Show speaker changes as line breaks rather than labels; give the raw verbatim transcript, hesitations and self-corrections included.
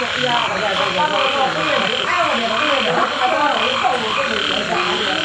呀，对对对对对，哎，我这个这个，他说我这个这个这个。